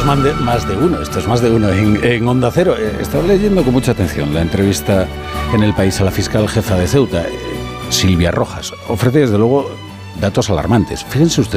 más de uno, esto es más de uno en Onda Cero. Estaba leyendo con mucha atención la entrevista en El País a la fiscal jefa de Ceuta, Silvia Rojas. Ofrece desde luego datos alarmantes. Fíjense ustedes.